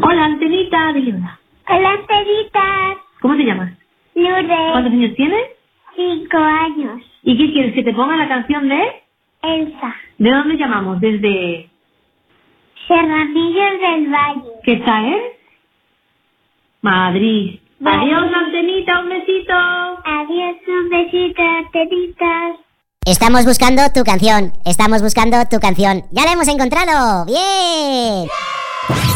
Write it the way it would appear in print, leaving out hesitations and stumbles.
Hola, Antenita, dile hola. Hola, Antenita. ¿Cómo te llamas? Lourdes. ¿Cuántos años tienes? 5 años. ¿Y qué quieres, que te ponga la canción de...? Elsa. ¿De dónde llamamos? Desde... Serranillos del Valle. ¿Qué está, Madrid. Madrid. Adiós, Antenita, un besito. Adiós, un besito, Antenitas. Estamos buscando tu canción. Estamos buscando tu canción. ¡Ya la hemos encontrado! ¡Bien!